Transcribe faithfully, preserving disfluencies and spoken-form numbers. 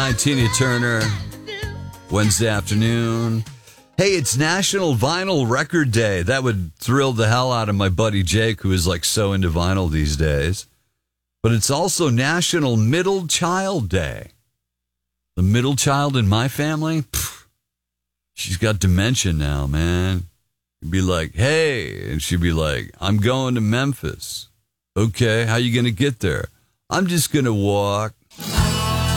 night, Tina Turner. Wednesday afternoon. Hey, it's National Vinyl Record Day. That would thrill the hell out of my buddy Jake, who is like so into vinyl these days. But it's also National Middle Child Day. The middle child in my family, pff, she's got dementia now, man. You'd be like, hey, and she'd be like, I'm going to Memphis. Okay, how you going to get there? I'm just going to walk.